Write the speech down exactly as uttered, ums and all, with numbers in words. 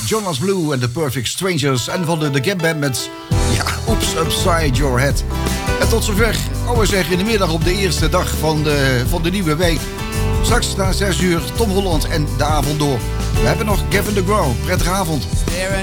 Jonas Blue en The Perfect Strangers. En van de, de Gap Band met, ja, Oops Upside Your Head. En tot zover, ouwe zeg, in de middag op de eerste dag van de, van de nieuwe week. Straks na zes uur Tom Holland en de avond door. We hebben nog Gavin DeGraw. Prettige avond.